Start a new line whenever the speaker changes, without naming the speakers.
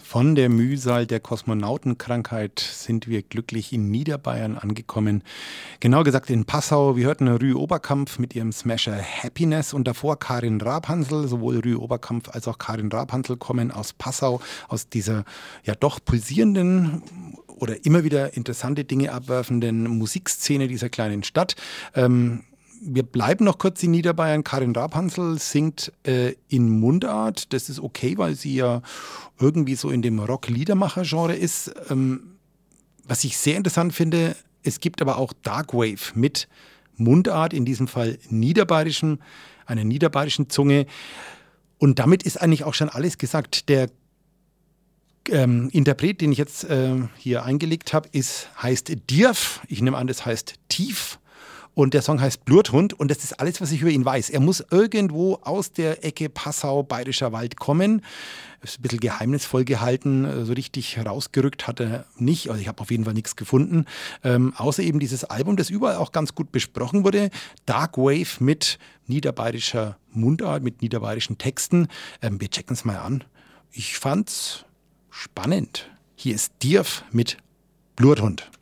Von der Mühsal der Kosmonautenkrankheit sind wir glücklich in Niederbayern angekommen. Genau gesagt in Passau. Wir hörten Rü Oberkampf mit ihrem Smasher Happiness und davor Karin Rabhansel. Sowohl Rü Oberkampf als auch Karin Rabhansel kommen aus Passau, aus dieser ja doch pulsierenden oder immer wieder interessante Dinge abwerfenden Musikszene dieser kleinen Stadt. Wir bleiben noch kurz in Niederbayern. Karin Rabhansel singt in Mundart. Das ist okay, weil sie ja irgendwie so in dem Rock-Liedermacher-Genre ist. Was ich sehr interessant finde, es gibt aber auch Darkwave mit Mundart, in diesem Fall einer niederbayerischen Zunge. Und damit ist eigentlich auch schon alles gesagt. Der Interpret, den ich jetzt hier eingelegt habe, heißt Dirf. Ich nehme an, das heißt Tief. Und der Song heißt Bluthund und das ist alles, was ich über ihn weiß. Er muss irgendwo aus der Ecke Passau, Bayerischer Wald kommen. Ist ein bisschen geheimnisvoll gehalten, so richtig rausgerückt hat er nicht. Also ich habe auf jeden Fall nichts gefunden. Außer eben dieses Album, das überall auch ganz gut besprochen wurde. Darkwave mit niederbayerischer Mundart, mit niederbayerischen Texten. Wir checken es mal an. Ich fand's spannend. Hier ist Dirf mit Bluthund.